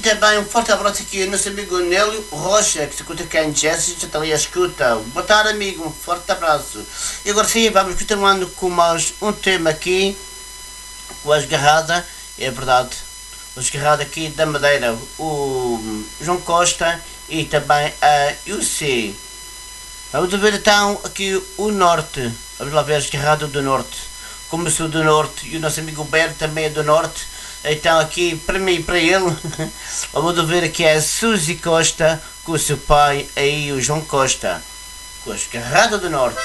também um forte abraço aqui ao nosso amigo Nélio Rocha, que se escuta cá em Chelsea, já está ali a escuta. Boa tarde, amigo, um forte abraço. E agora sim, vamos continuando com mais um tema aqui, com a esgarrada, é verdade, a esgarrada aqui da Madeira, o João Costa e também a UC. Vamos ver então aqui o Norte, vamos lá ver a esgarrada do Norte. Como eu sou do Norte e o nosso amigo Berto também é do Norte, então aqui para mim e para ele, vamos ver aqui a Suzy Costa com o seu pai aí o João Costa, com a esgarrada do Norte.